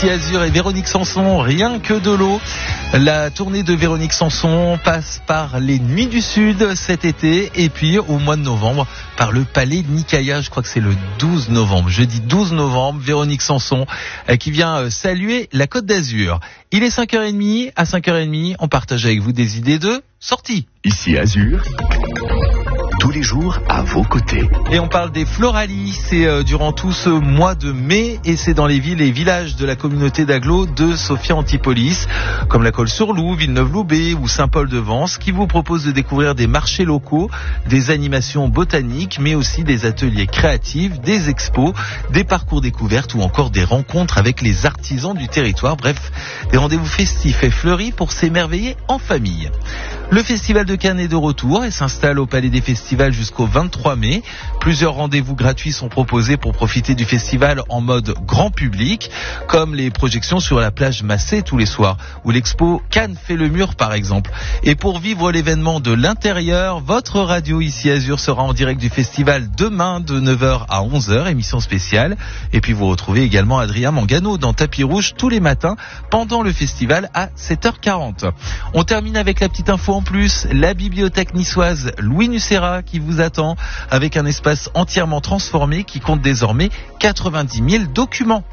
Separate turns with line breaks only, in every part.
ici Azur et Véronique Sanson, rien que de l'eau. La tournée de Véronique Sanson passe par les Nuits du Sud cet été et puis au mois de novembre par le Palais Nicaïa. Je crois que c'est le 12 novembre, jeudi 12 novembre, Véronique Sanson qui vient saluer la Côte d'Azur. Il est 5h30, à 5h30, on partage avec vous des idées de sortie.
Ici Azur, tous les jours à vos côtés.
Et on parle des Floralis, c'est durant tout ce mois de mai et c'est dans les villes et villages de la communauté d'agglo de Sophia Antipolis, comme la Colle-sur-Loup, Villeneuve-Loubet ou Saint-Paul-de-Vence, qui vous propose de découvrir des marchés locaux, des animations botaniques, mais aussi des ateliers créatifs, des expos, des parcours découvertes ou encore des rencontres avec les artisans du territoire. Bref, des rendez-vous festifs et fleuris pour s'émerveiller en famille. Le Festival de Cannes est de retour et s'installe au Palais des Festivals jusqu'au 23 mai. Plusieurs rendez-vous gratuits sont proposés pour profiter du festival en mode grand public, comme les projections sur la plage Massé tous les soirs, ou l'expo Cannes fait le mur par exemple. Et pour vivre l'événement de l'intérieur, votre radio ici Azur sera en direct du festival demain de 9h à 11h, émission spéciale. Et puis vous retrouvez également Adrien Mangano dans Tapis Rouge tous les matins pendant le festival à 7h40. On termine avec la petite info en plus, la bibliothèque niçoise Louis Nucera qui vous attend avec un espace entièrement transformé qui compte désormais 90 000 documents.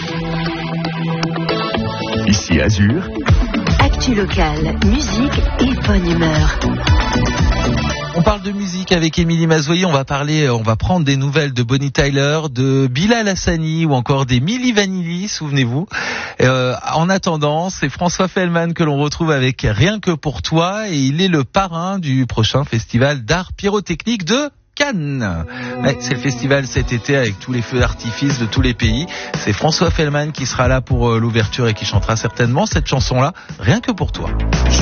Ici Azur,
actu locale, musique et bonne humeur.
On parle de musique avec Émilie Mazoyer, on va prendre des nouvelles de Bonnie Tyler, de Bilal Hassani ou encore des Milli Vanilli, souvenez-vous. En attendant, c'est François Fellman que l'on retrouve avec Rien que pour toi et il est le parrain du prochain festival d'art pyrotechnique de Cannes. Ouais, c'est le festival cet été avec tous les feux d'artifice de tous les pays. C'est François Fellman qui sera là pour l'ouverture et qui chantera certainement cette chanson-là, Rien que pour toi.